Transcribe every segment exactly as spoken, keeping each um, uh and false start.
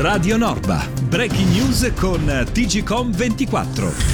Radio Norba, breaking news con T G Com ventiquattro.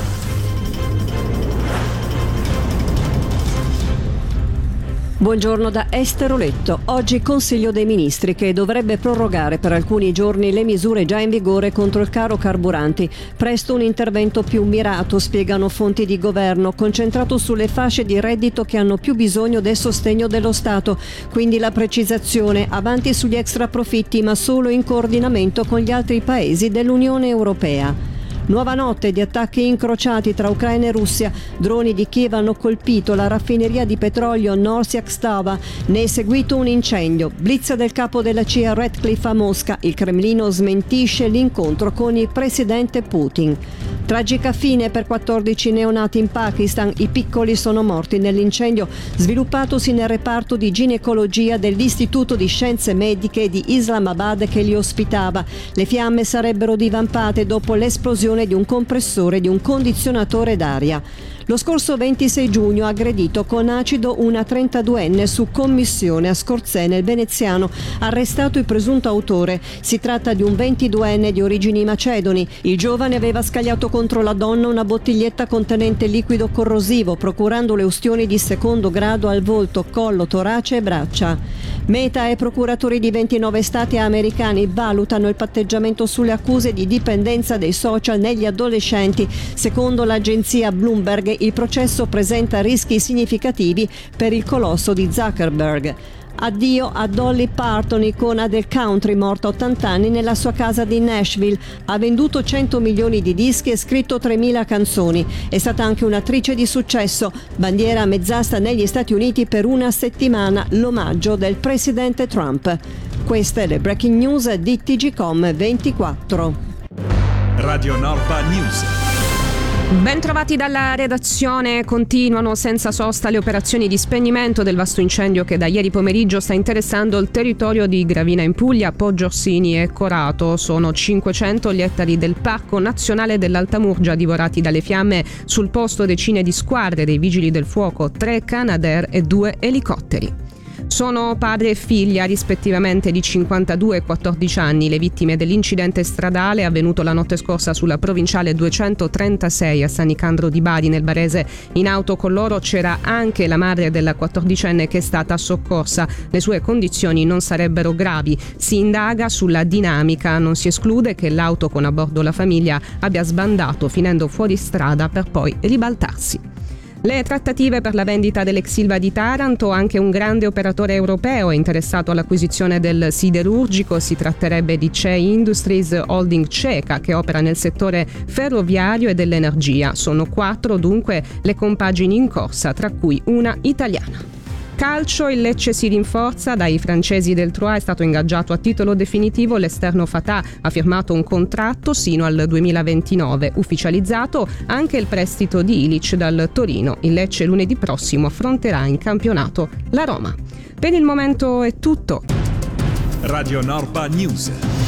Buongiorno da Esther Oletto. Oggi Consiglio dei Ministri che dovrebbe prorogare per alcuni giorni le misure già in vigore contro il caro carburanti. Presto un intervento più mirato, spiegano fonti di governo, concentrato sulle fasce di reddito che hanno più bisogno del sostegno dello Stato. Quindi la precisazione, avanti sugli extraprofitti ma solo in coordinamento con gli altri paesi dell'Unione Europea. Nuova notte di attacchi incrociati tra Ucraina e Russia. Droni di Kiev hanno colpito la raffineria di petrolio Norsyakhstava. Ne è seguito un incendio. Blitz del capo della C I A Ratcliffe a Mosca. Il Cremlino smentisce l'incontro con il presidente Putin. Tragica fine per quattordici neonati in Pakistan. I piccoli sono morti nell'incendio sviluppatosi nel reparto di ginecologia dell'Istituto di Scienze Mediche di Islamabad che li ospitava. Le fiamme sarebbero divampate dopo l'esplosione di un compressore di un condizionatore d'aria. Lo scorso ventisei giugno ha aggredito con acido una trentaduenne su commissione a Scorzè nel veneziano, arrestato il presunto autore. Si tratta di un ventiduenne di origini macedoni. Il giovane aveva scagliato contro la donna una bottiglietta contenente liquido corrosivo, procurandole ustioni di secondo grado al volto, collo, torace e braccia. Meta e procuratori di ventinove stati americani valutano il patteggiamento sulle accuse di dipendenza dei social negli adolescenti. Secondo l'agenzia Bloomberg, il processo presenta rischi significativi per il colosso di Zuckerberg. Addio a Dolly Parton, icona del country, morta a ottanta anni nella sua casa di Nashville. Ha venduto cento milioni di dischi e scritto tremila canzoni. È stata anche un'attrice di successo. Bandiera a mezz'asta negli Stati Uniti per una settimana, l'omaggio del presidente Trump. Queste le breaking news di T G Com ventiquattro. Radio Norba News. Ben trovati dalla redazione. Continuano senza sosta le operazioni di spegnimento del vasto incendio che da ieri pomeriggio sta interessando il territorio di Gravina in Puglia, Poggio Orsini e Corato. Sono cinquecento gli ettari del Parco Nazionale dell'Alta Murgia divorati dalle fiamme. Sul posto decine di squadre dei vigili del fuoco, tre Canadair e due elicotteri. Sono padre e figlia rispettivamente di cinquantadue e quattordici anni le vittime dell'incidente stradale avvenuto la notte scorsa sulla provinciale duecentotrentasei a San Nicandro di Bari nel Barese. In auto con loro c'era anche la madre della quattordicenne che è stata soccorsa. Le sue condizioni non sarebbero gravi. Si indaga sulla dinamica. Non si esclude che l'auto con a bordo la famiglia abbia sbandato finendo fuori strada per poi ribaltarsi. Le trattative per la vendita dell'ex Ilva di Taranto, anche un grande operatore europeo è interessato all'acquisizione del siderurgico. Si tratterebbe di C E I Industries Holding ceca che opera nel settore ferroviario e dell'energia. Sono quattro dunque le compagini in corsa, tra cui una italiana. Calcio, il Lecce si rinforza. Dai francesi del Troyes è stato ingaggiato a titolo definitivo l'esterno Fatah, ha firmato un contratto sino al duemilaventinove, ufficializzato anche il prestito di Ilic dal Torino. Il Lecce lunedì prossimo affronterà in campionato la Roma. Per il momento è tutto. Radio Norba News.